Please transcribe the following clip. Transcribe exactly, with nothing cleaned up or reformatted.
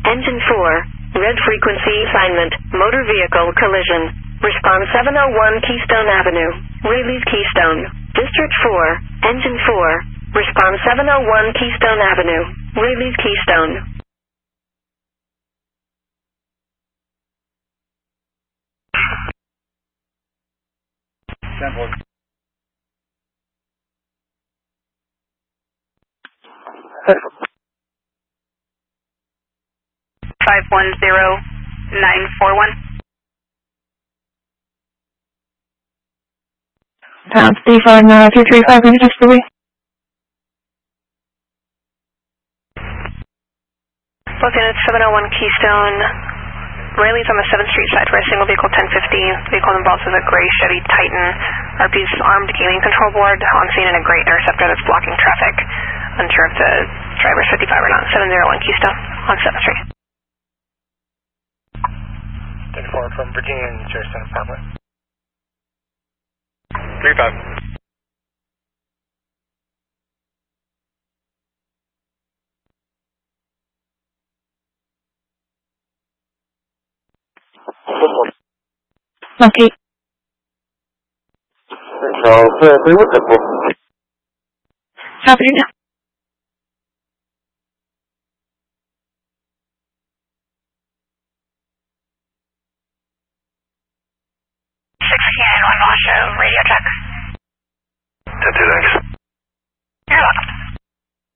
Engine four, red frequency assignment, motor vehicle collision. Response seven oh one Keystone Avenue, Rayleigh's Keystone. District four, Engine four, response seven oh one Keystone Avenue, Rayleigh's Keystone. Sample. five one zero nine four one. Pound Steve on uh, two three five minutes for me. Located at seven oh one Keystone. Rayleigh's on the seventh Street side for a single vehicle ten fifty. Vehicle involved is a gray Chevy Titan. R P's armed gaming control board on scene in a gray Interceptor that's blocking traffic. Unsure if the driver's fifty-five or not. seven oh one Keystone on seventh Street. Take forward from Virginia and Sheriff Center Parkway. three five. Okay. So, uh, three what's up? Happening now.